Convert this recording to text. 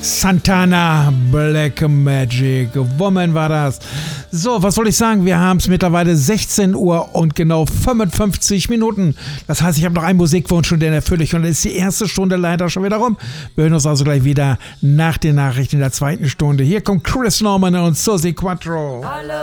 Santana, Black Magic Woman war das. So, was soll ich sagen? Wir haben es mittlerweile 16 Uhr und genau 55 Minuten. Das heißt, ich habe noch einen Musikwunsch und den erfülle ich. Und dann ist die erste Stunde leider schon wieder rum. Wir hören uns also gleich wieder nach den Nachrichten in der zweiten Stunde. Hier kommt Chris Norman und Suzi Quattro.